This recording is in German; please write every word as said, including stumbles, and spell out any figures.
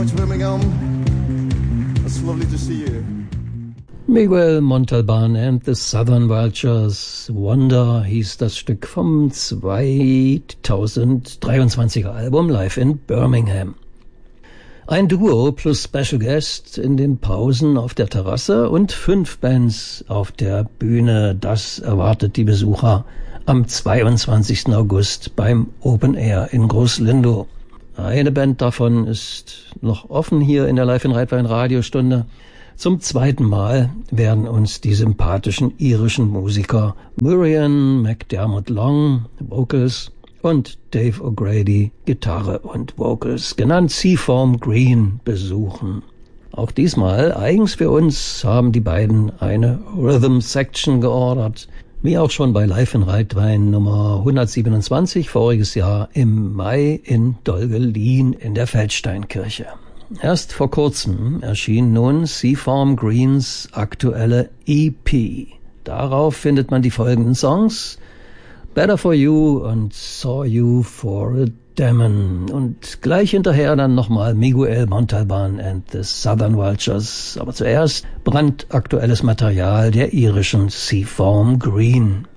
much, Birmingham. It's lovely to see you. Miguel Montalban and the Southern Vultures. Wonder hieß das Stück vom zweitausenddreiundzwanziger Album Live in Birmingham. Ein Duo plus Special Guest in den Pausen auf der Terrasse und fünf Bands auf der Bühne. Das erwartet die Besucher am zweiundzwanzigsten August beim Open Air in Groß-Lindow. Eine Band davon ist noch offen hier in der Live in Rheidwein Radiostunde. Zum zweiten Mal werden uns die sympathischen irischen Musiker Murian McDermott Long, Vocals, und Dave O'Grady, Gitarre und Vocals, genannt Seaform Green, besuchen. Auch diesmal, eigens für uns, haben die beiden eine Rhythm Section geordert, wie auch schon bei Live in Rheidwein Nummer hundertsiebenundzwanzig voriges Jahr im Mai in Dolgelin in der Feldsteinkirche. Erst vor kurzem erschien nun Seaform Greens aktuelle E P. Darauf findet man die folgenden Songs: Better For You und Saw You For a Demon. Und gleich hinterher dann nochmal Miguel Montalban and the Southern Vultures. Aber zuerst brandaktuelles Material der irischen Seaform Green.